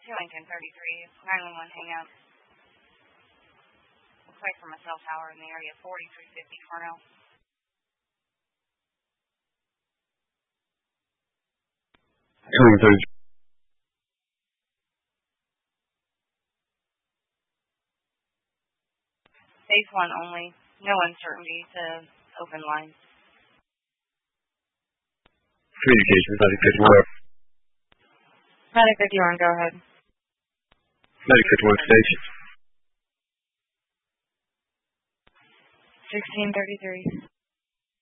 2 Lincoln 33, 911 hang up. Looks like from a cell tower in the area, 4350 Cornell. Phase 1 only. No uncertainty to open line. Communications, Medic 51. Medic 51, go ahead. Medic 51 station. 1633.